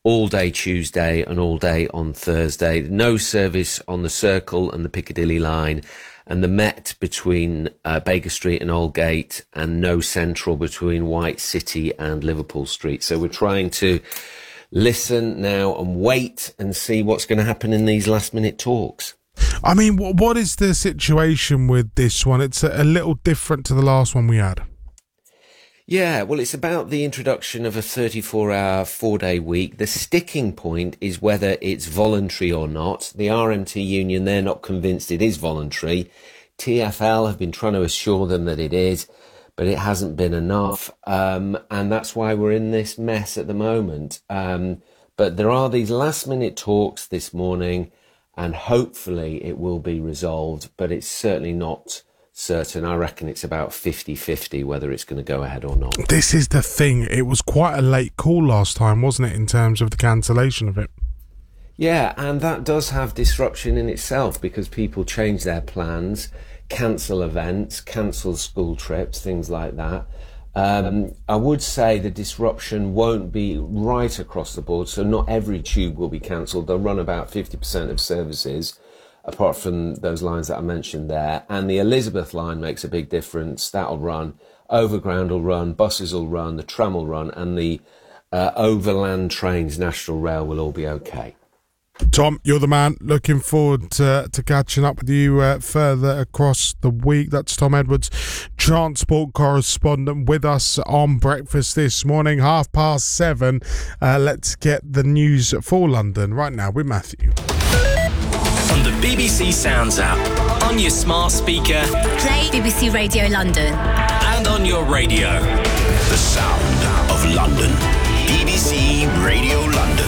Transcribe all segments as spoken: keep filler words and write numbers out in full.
all day Tuesday and all day on Thursday. No service on the Circle and the Piccadilly line, and the Met between uh, Baker Street and Aldgate, and no Central between White City and Liverpool Street. So we're trying to listen now and wait and see what's going to happen in these last minute talks. I mean, what is the situation with this one? It's a little different to the last one we had. Yeah, well, it's about the introduction of a thirty-four hour, four-day week. The sticking point is whether it's voluntary or not. The R M T union, they're not convinced it is voluntary. T F L have been trying to assure them that it is, but it hasn't been enough. Um, and that's why we're in this mess at the moment. Um, but there are these last-minute talks this morning, and hopefully it will be resolved, but it's certainly not certain. I reckon it's about fifty-fifty whether it's going to go ahead or not. This is the thing. It was quite a late call last time, wasn't it, in terms of the cancellation of it? Yeah, and that does have disruption in itself because people change their plans, cancel events, cancel school trips, things like that. Um, I would say the disruption won't be right across the board, so not every tube will be cancelled. They'll run about fifty percent of services, apart from those lines that I mentioned there. And the Elizabeth line makes a big difference. That'll run. Overground will run. Buses will run. The tram will run. And the uh, overland trains, National Rail, will all be okay. Tom, you're the man. Looking forward to, to catching up with you uh, further across the week. That's Tom Edwards, transport correspondent, with us on breakfast this morning, half past seven. Uh, let's get the news for London right now with Matthew. On the B B C Sounds app, on your smart speaker, play B B C Radio London, and on your radio. The sound of London. B B C Radio London.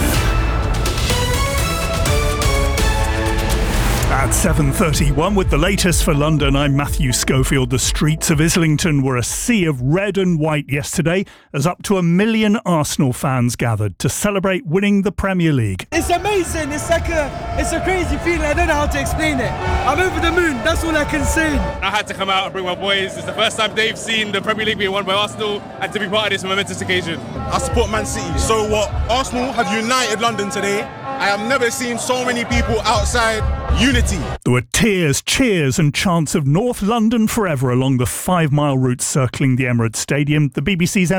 At seven thirty-one with the latest for London, I'm Matthew Schofield. The streets of Islington were a sea of red and white yesterday as up to a million Arsenal fans gathered to celebrate winning the Premier League. It's amazing. It's like a, it's a crazy feeling. I don't know how to explain it. I'm over the moon. That's all I can say. I had to come out and bring my boys. It's the first time they've seen the Premier League being won by Arsenal, and to be part of this momentous occasion. I support Man City. So what? Arsenal have united London today. I have never seen so many people outside unity. There were tears, cheers and chants of North London forever along the five-mile route circling the Emirates Stadium. The B B C's